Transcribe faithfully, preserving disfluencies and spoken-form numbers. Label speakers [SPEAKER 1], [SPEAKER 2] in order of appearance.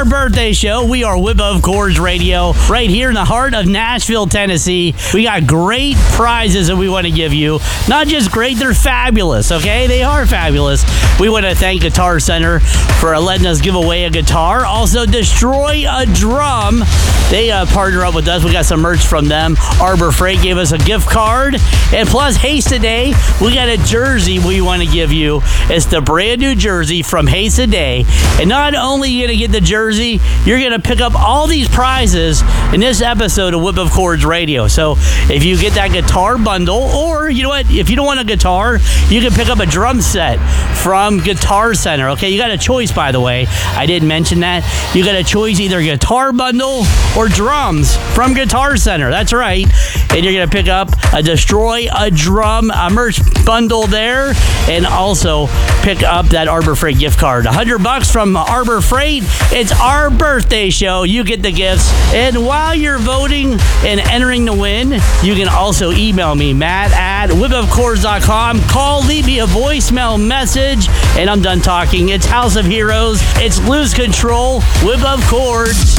[SPEAKER 1] our birthday show. We are Whip of Chords Radio right here in the heart of Nashville, Tennessee. We got great prizes that we want to give you. Not just great, they're fabulous, okay? They are fabulous. We want to thank Guitar Center for letting us give away a guitar. Also, Destroy a Drum. They uh, partner up with us. We got some merch from them. Arbor Freight gave us a gift card. And plus, Haste Today, we got a jersey we want to give you. It's the brand new jersey from Haste Today. And not only are you going to get the jersey, you're going to pick up all these prizes in this episode of Whip of Chords Radio. So if you get that guitar bundle, or you know what, if you don't want a guitar, you can pick up a drum set from Guitar Center. Okay, you got a choice, by the way. I didn't mention that. You got a choice, either guitar bundle or drums from Guitar Center. That's right. And you're going to pick up a Destroy a Drum a merch bundle there, and also pick up that Arbor Freight gift card. one hundred bucks from Arbor Freight. It's our birthday show. You get the gifts. And while you're voting and entering to win, you can also email me, Matt at whip of chords dot com. Call, leave me a voicemail message, and I'm done talking. It's House of Heroes. It's Lose Control, Whip of Chords.